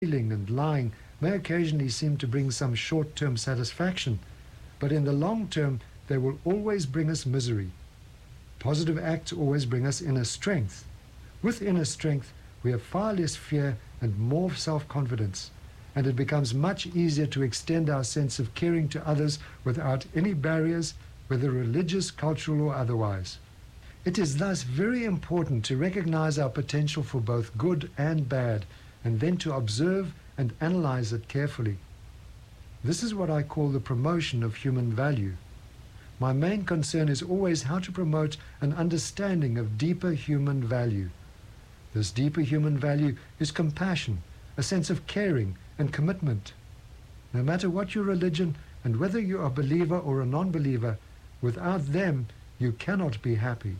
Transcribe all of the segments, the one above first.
stealing and lying may occasionally seem to bring some short-term satisfaction, but in the long term, they will always bring us misery. Positive acts always bring us inner strength. With inner strength, we have far less fear and more self-confidence, and it becomes much easier to extend our sense of caring to others without any barriers, whether religious, cultural, or otherwise. It is thus very important to recognize our potential for both good and bad, and then to observe and analyze it carefully. This is what I call the promotion of human value. My main concern is always how to promote an understanding of deeper human value. This deeper human value is compassion, a sense of caring and commitment. No matter what your religion and whether you are a believer or a non-believer, without them you cannot be happy.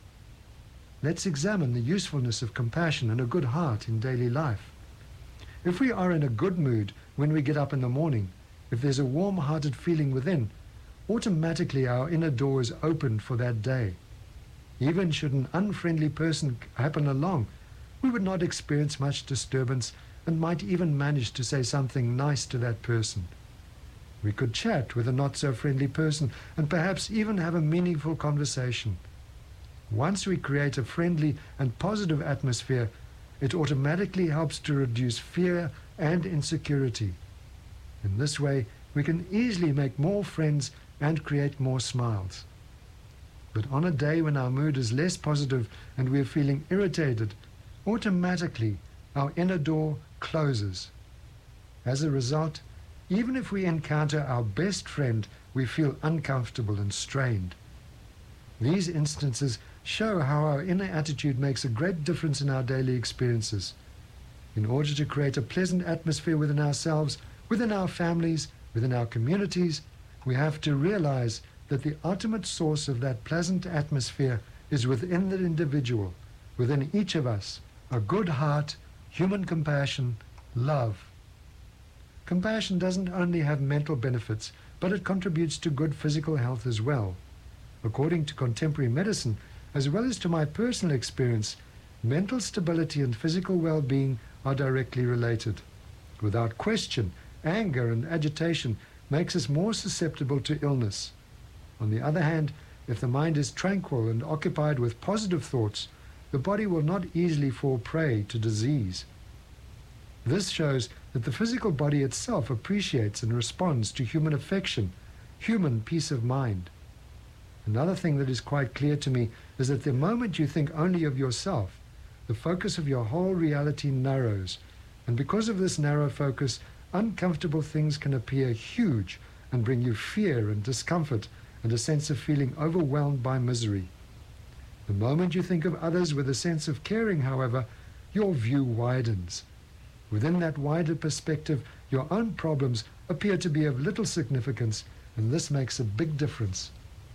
Let's examine the usefulness of compassion and a good heart in daily life. If we are in a good mood when we get up in the morning, if there's a warm-hearted feeling within, automatically our inner door is opened for that day. Even should an unfriendly person happen along, we would not experience much disturbance and might even manage to say something nice to that person. We could chat with a not-so-friendly person and perhaps even have a meaningful conversation. Once we create a friendly and positive atmosphere, it automatically helps to reduce fear and insecurity. In this way, we can easily make more friends and create more smiles. But on a day when our mood is less positive and we are feeling irritated, automatically our inner door closes. As a result, even if we encounter our best friend, we feel uncomfortable and strained. These instances show how our inner attitude makes a great difference in our daily experiences. In order to create a pleasant atmosphere within ourselves, within our families, within our communities, we have to realize that the ultimate source of that pleasant atmosphere is within the individual, within each of us, a good heart, human compassion, love. Compassion doesn't only have mental benefits, but it contributes to good physical health as well. According to contemporary medicine, as well as to my personal experience, mental stability and physical well-being are directly related. Without question, anger and agitation makes us more susceptible to illness. On the other hand, if the mind is tranquil and occupied with positive thoughts, the body will not easily fall prey to disease. This shows that the physical body itself appreciates and responds to human affection, human peace of mind. Another thing that is quite clear to me is that the moment you think only of yourself, the focus of your whole reality narrows, and because of this narrow focus, uncomfortable things can appear huge and bring you fear and discomfort and a sense of feeling overwhelmed by misery. The moment you think of others with a sense of caring, however, your view widens. Within that wider perspective, your own problems appear to be of little significance, and this makes a big difference.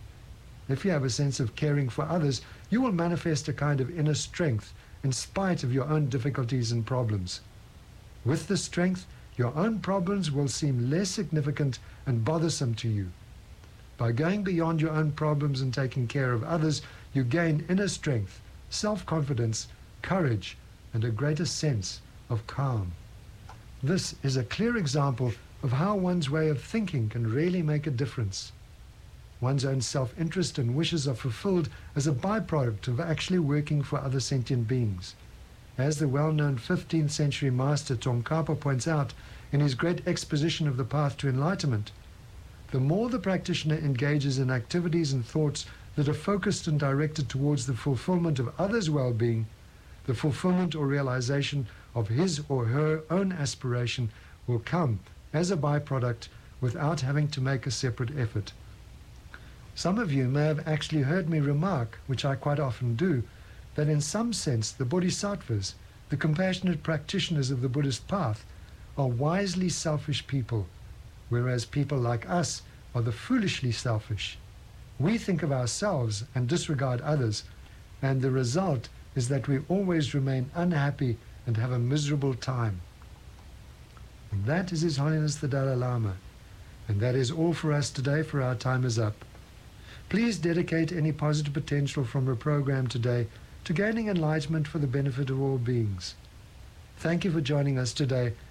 If you have a sense of caring for others, you will manifest a kind of inner strength in spite of your own difficulties and problems. With this strength, your own problems will seem less significant and bothersome to you. By going beyond your own problems and taking care of others, you gain inner strength, self-confidence, courage, and a greater sense of calm. This is a clear example of how one's way of thinking can really make a difference. One's own self-interest and wishes are fulfilled as a byproduct of actually working for other sentient beings. As the well-known 15th century master Tsongkhapa points out in his great exposition of the path to enlightenment, the more the practitioner engages in activities and thoughts that are focused and directed towards the fulfillment of others' well-being, the fulfillment or realization of his or her own aspiration will come as a byproduct without having to make a separate effort. Some of you may have actually heard me remark, which I quite often do, that in some sense the bodhisattvas, the compassionate practitioners of the Buddhist path, are wisely selfish people, whereas people like us are the foolishly selfish. We think of ourselves and disregard others, and the result is that we always remain unhappy and have a miserable time. And that is His Holiness the Dalai Lama. And that is all for us today, for our time is up. Please dedicate any positive potential from our program today to gaining enlightenment for the benefit of all beings. Thank you for joining us today,